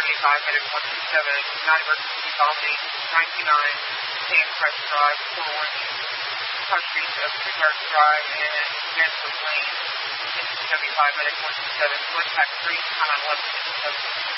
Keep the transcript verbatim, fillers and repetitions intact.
seventy-five, headed one two seven, non-emergency vomiting, nine two nine, San Crest Drive, four one eight, countries of Stuttgart Drive, and Mansfield Lane, seventy-five, headed one two seven, contact three, count on eleven,